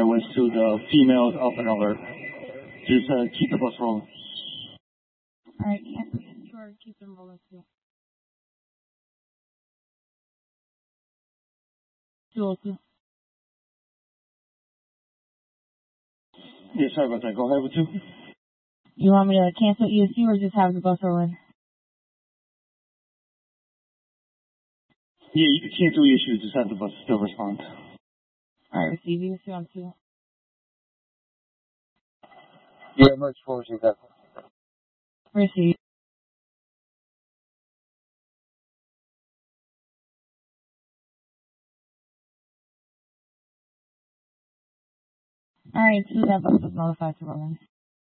was to the females up and alert. Just keep the bus rolling. Alright, sure, keep them rolling too. 202. Yeah, sorry about that. Go ahead with 2. You want me to cancel ESC or just have the bus rolling? Yeah, you can cancel the issue, just have the bus still respond. Alright, receive ESC on 2. Yeah, merge forward to that. Receive. Alright, 2, that bus is notified to rolling.